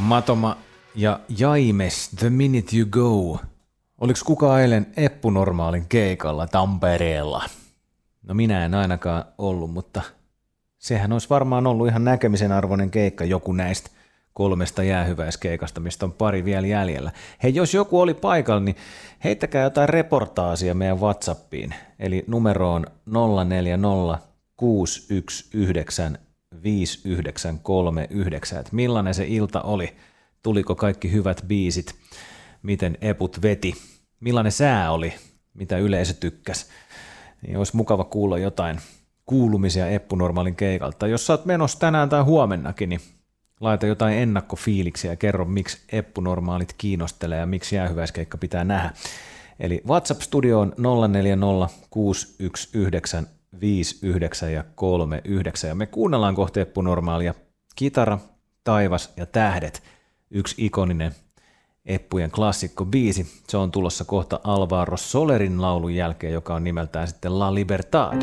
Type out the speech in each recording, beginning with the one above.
Matoma ja Jaimes, The Minute You Go. Oliko kukaan eilen Eppu Normaalin keikalla Tampereella? No minä en ainakaan ollut, mutta sehän olisi varmaan ollut ihan näkemisen arvoinen keikka joku näistä 3 jäähyväiskeikasta, mistä on pari vielä jäljellä. Hei, jos joku oli paikalla, niin heittäkää jotain reportaasia meidän WhatsAppiin, eli numeroon 040 619 5939, että millainen se ilta oli, tuliko kaikki hyvät biisit, miten Eput veti, millainen sää oli, mitä yleisö tykkäsi, niin olisi mukava kuulla jotain kuulumisia Eppu Normaalin keikalta. Jos sä oot menossa tänään tai huomennakin, niin laita jotain ennakkofiiliksiä ja kerro, miksi Eppu Normaalit kiinnostelee ja miksi jäähyväiskeikka pitää nähdä. Eli WhatsApp-studioon 040 619 5939 ja me kuunnellaan kohta Eppu Normaalia. Kitara, taivas ja tähdet, yksi ikoninen Eppujen klassikko-biisi. Se on tulossa kohta Alvaro Solerin laulun jälkeen, joka on nimeltään sitten La Libertad.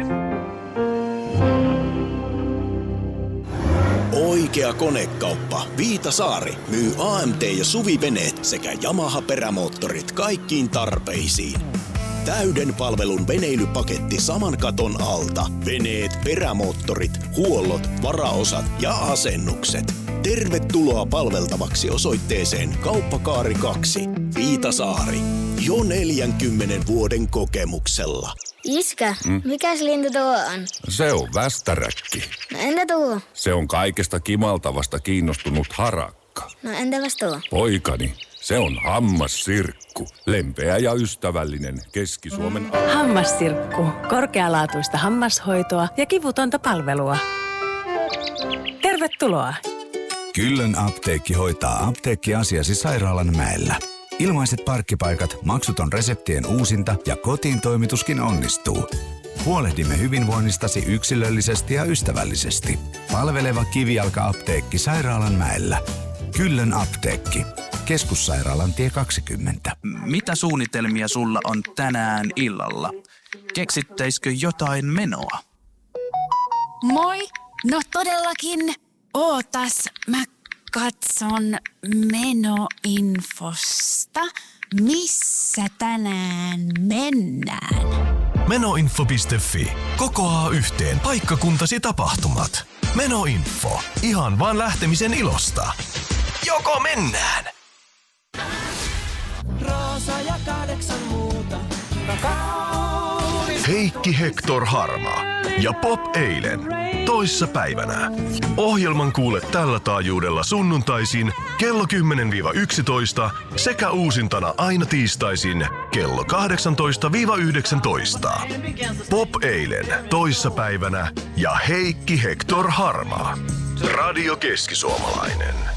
Oikea konekauppa Viitasaari myy AMT- ja Suvi-veneet sekä Yamaha-perämoottorit kaikkiin tarpeisiin. Täyden palvelun veneilypaketti saman katon alta. Veneet, perämoottorit, huollot, varaosat ja asennukset. Tervetuloa palveltavaksi osoitteeseen Kauppakaari 2, Viitasaari. Jo 40 vuoden kokemuksella. Iskä, mikäs lintu tuo on? Se on västäräkki. No entä tuo? Se on kaikesta kimaltavasta kiinnostunut harakka. No entäpäs tuo? Poikani, se on hammassirkku. Lempeä ja ystävällinen Keski-Suomen Hammassirkku. Korkealaatuista hammashoitoa ja kivutonta palvelua. Tervetuloa! Kyllön apteekki hoitaa apteekkiasiasi Sairaalan mäellä. Ilmaiset parkkipaikat, maksuton reseptien uusinta ja kotiin toimituskin onnistuu. Huolehdimme hyvinvoinnistasi yksilöllisesti ja ystävällisesti. Palveleva kivijalka-apteekki Sairaalan mäellä. Kyllön apteekki. Keskussairaalan tie 20. Mitä suunnitelmia sulla on tänään illalla? Keksittäisikö jotain menoa? Moi! No todellakin. Ootas, mä katson menoinfosta. Missä tänään mennään? Menoinfo.fi. Kokoaa yhteen paikkakuntasi tapahtumat. Menoinfo. Ihan vaan lähtemisen ilosta. Joko mennään? Roosa ja 8 muuta. Heikki Hector Harma ja Pop eilen. Toissa päivänä. Ohjelman kuule tällä taajuudella sunnuntaisin kello 10-11 sekä uusintana aina tiistaisin kello 18-19. Pop eilen, toissa päivänä ja Heikki Hector Harma. Radio Keski-Suomalainen.